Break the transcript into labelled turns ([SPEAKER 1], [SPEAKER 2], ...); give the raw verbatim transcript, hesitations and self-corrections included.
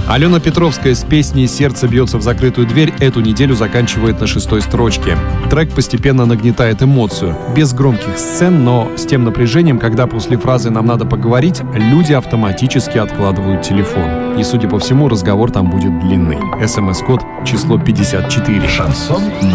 [SPEAKER 1] Алена Петровская с песней «Сердце бьется в закрытую дверь» эту неделю заканчивает на шестой строчке. Трек постепенно нагнетает эмоцию. Без громких сцен, но с тем напряжением, когда после фразы «нам надо поговорить», люди автоматически откладывают телефон. И, судя по всему, разговор там будет длинный. СМС-код число пятьдесят четыре.
[SPEAKER 2] Шансон на